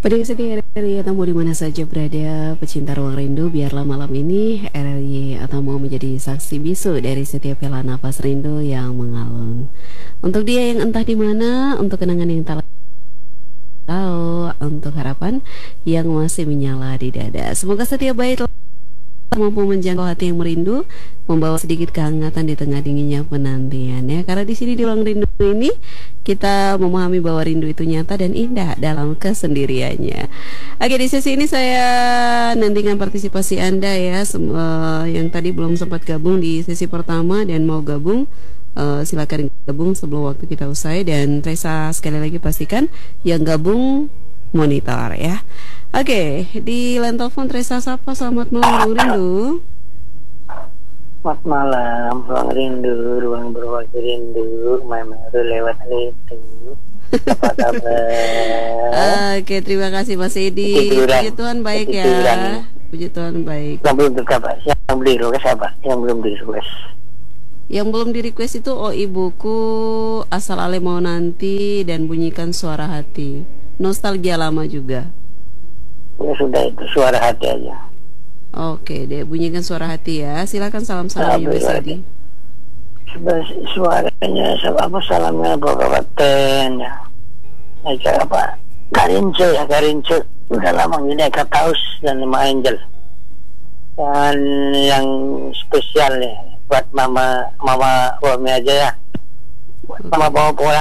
Pada setia RRI atau mau di mana saja berada, pecinta ruang rindu, biarlah malam ini RRI atau mau menjadi saksi bisu dari setiap hela nafas rindu yang mengalun. Untuk dia yang entah di mana, untuk kenangan yang tak tahu, untuk harapan yang masih menyala di dada. Semoga setiap baik mampu menjangkau hati yang merindu, membawa sedikit kehangatan di tengah dinginnya penantian ya. Karena di sini di ruang rindu ini kita memahami bahwa rindu itu nyata dan indah dalam kesendiriannya. Oke, di sesi ini saya nantikan partisipasi Anda ya, yang tadi belum sempat gabung di sesi pertama dan mau gabung. Silakan gabung sebelum waktu kita usai, dan Reza sekali lagi pastikan yang gabung monitor ya. Oke, di line telepon Reza Sapa, selamat malam Bung Rindu. Selamat malam, ruang rindu, ruang berbagi rindu, memeru lewat itu. Apa kabar? Oke, terima kasih Mas Edi. Puji Tuhan baik ya. Puji Tuhan baik. Yang belum terkabar, yang beli request apa? Yang belum di request. Yang belum di request itu Oh Ibuku, Asal Ale Mau Nanti, dan Bunyikan Suara Hati. Nostalgia lama juga. Ya sudah, itu suara hati aja. Oke deh, bunyikan suara hati ya. Silakan salam-salamnya Mas Edi. Suaranya apa, salamnya Bapak Ten ya. Aja apa? Garince ya, Garince. Udah lama ini Kataus dan Lima Angel. Dan yang spesial nih buat mama Romi aja ya. Buat mama bawa pulang